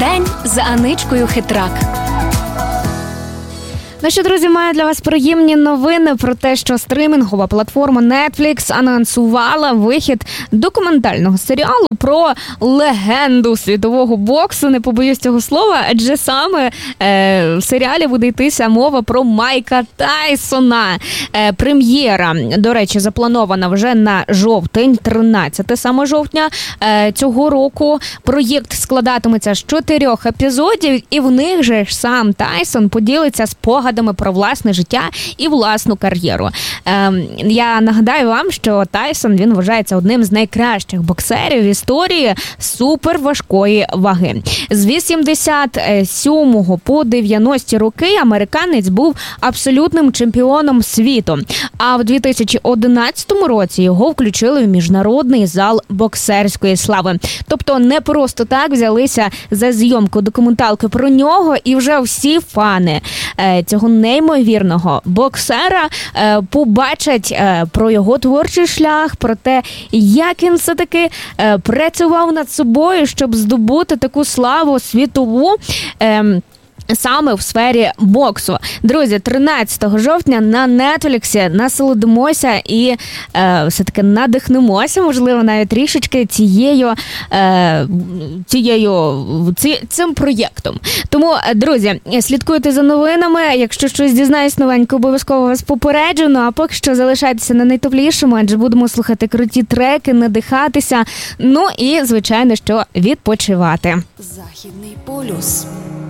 День з Аничкою Хитрак. Ну що, друзі, маю для вас приємні новини про те, що стримінгова платформа Netflix анонсувала вихід документального серіалу про легенду світового боксу, не побоюсь цього слова, адже саме в серіалі буде йтися мова про Майка Тайсона. Прем'єра, до речі, запланована вже на жовтень, 13 саме жовтня цього року. Проєкт складатиметься з 4 епізодів, і в них же ж сам Тайсон поділиться спогадами про власне життя і власну кар'єру. Я нагадаю вам, що Тайсон, він вважається одним з найкращих боксерів в історії суперважкої ваги. З 87 по 90 роки американець був абсолютним чемпіоном світу. А в 2011 році його включили в міжнародний зал боксерської слави. Тобто не просто так взялися за зйомку документалки про нього, і вже всі фани цього неймовірного боксера побачать про його творчий шлях, про те, як він все-таки працював над собою, щоб здобути таку славу світову, саме в сфері боксу. Друзі, 13 жовтня на Нетфліксі насолодимося і все-таки надихнемося, можливо, навіть трішечки цим проєктом. Тому, друзі, слідкуйте за новинами. Якщо щось дізнаюсь новенько, обов'язково вас попереджу. Ну, а поки що залишайтеся на найтеплішому, адже будемо слухати круті треки, надихатися, ну і, звичайно, що відпочивати. Західний полюс.